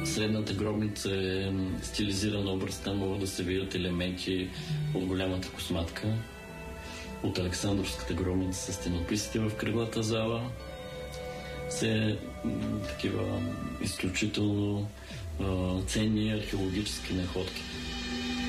Средната гробница е стилизирана образ, там могат да се видят елементи от голямата косматка. От Александровската гробница са стенописите в кръглата зала. Все такива изключително ценни археологически находки.